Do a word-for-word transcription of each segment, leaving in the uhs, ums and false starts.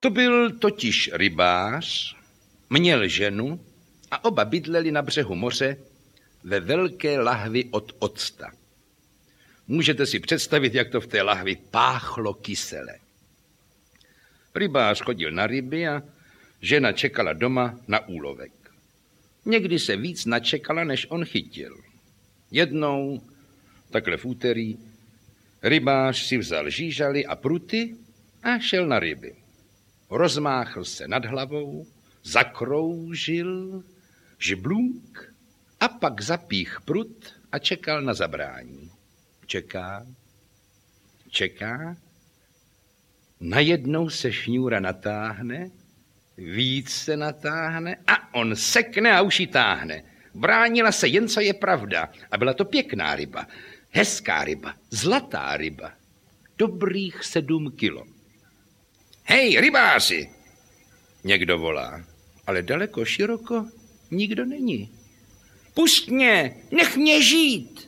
To byl totiž rybář, měl ženu a oba bydleli na břehu moře ve velké lahvi od octa. Můžete si představit, jak to v té lahvi páchlo kysele. Rybář chodil na ryby a žena čekala doma na úlovek. Někdy se víc načekala, než on chytil. Jednou, takhle v úterý, rybář si vzal žížaly a pruty a šel na ryby. Rozmáchl se nad hlavou, zakroužil, žblunk a pak zapích prut a čekal na zabrání. Čeká, čeká, najednou se šňůra natáhne, víc se natáhne a on sekne a už ji táhne. Bránila se jen, co je pravda. A byla to pěkná ryba, hezká ryba, zlatá ryba. Dobrých sedm kilo. Hej, rybáři! Někdo volá, ale daleko, široko nikdo není. Pust mě, nech mě žít!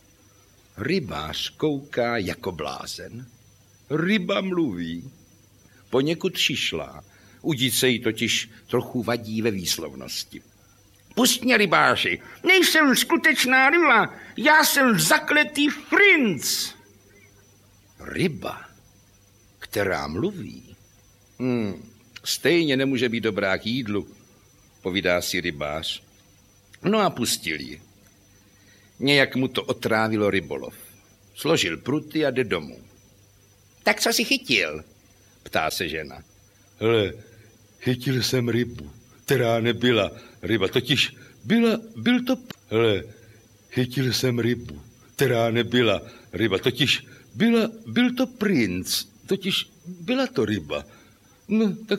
Rybář kouká jako blázen. Ryba mluví. Poněkud šišlá. Udít se jí totiž trochu vadí ve výslovnosti. Pust mě, rybáři, nejsem skutečná ryba, já jsem zakletý princ. Ryba, která mluví, hmm, stejně nemůže být dobrá k jídlu, povídá si rybář. No a pustil ji. Nějak mu to otrávilo rybolov. Složil pruty a jde domů. Tak co jsi chytil? Ptá se žena. Hele, chytil jsem rybu, která nebyla ryba, totiž byla, byl to... Hele, chytil jsem rybu, která nebyla ryba, totiž byla, byl to princ, totiž byla to ryba. No, tak